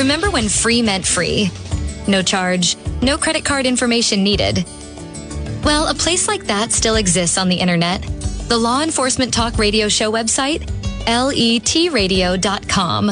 Remember when free meant free? No charge, no credit card information needed. Well, a place like that still exists on the internet. The Law Enforcement Talk Radio Show website, letradio.com.